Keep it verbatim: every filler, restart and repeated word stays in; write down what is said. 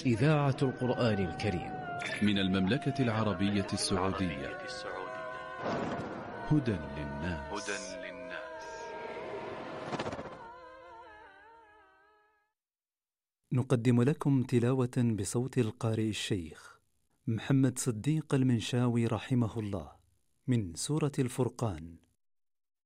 إذاعة القرآن الكريم من المملكة العربية السعودية. هدى للناس. نقدم لكم تلاوة بصوت القارئ الشيخ محمد صديق المنشاوي رحمه الله من سورة الفرقان